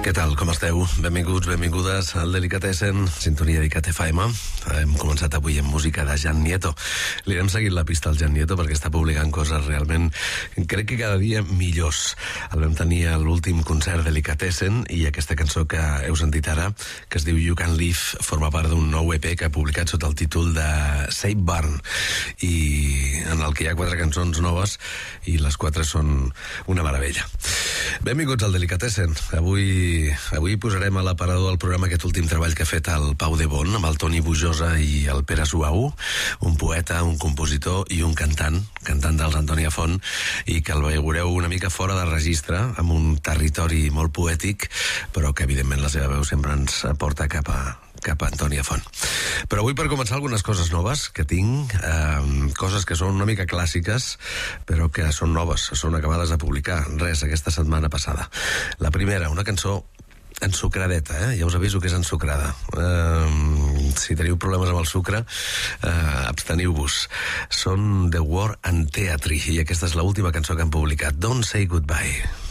Què tal, com esteu? Benvinguts, benvingudes al Delicatessen, sintonia d'ICAT FM. Hem començat avui amb música de Jan Nieto. Li hem seguit la pista al Jan Nieto perquè està publicant coses realment, crec que cada dia millors. El vam tenir a l'últim concert Delicatessen i aquesta cançó que heu sentit ara, que es diu You Can Live, forma part d'un nou EP que ha publicat sota el títol de Safe Barn, i en el que hi ha 4 cançons noves i les 4 són una meravella. Benvinguts al Delicatessen. Avui posarem a l'aparador del programa aquest últim treball que ha fet el Pau de Bon amb el Toni Bujosa i el Pere Suau, un poeta, un compositor i un cantant dels Antònia Font, i que el veureu una mica fora de registre, amb un territori molt poètic, però que evidentment la seva veu sempre ens porta cap a Antònia Font. Però avui, per començar, algunes coses noves que tinc, coses que són una mica clàssiques, però que són noves, són acabades de publicar aquesta setmana passada. La primera, una cançó ensucradeta, ja us aviso que és ensucrada. Si teniu problemes amb el sucre, absteniu-vos. Són The War and Theatre, i aquesta és l'última cançó que han publicat, Don't Say Goodbye.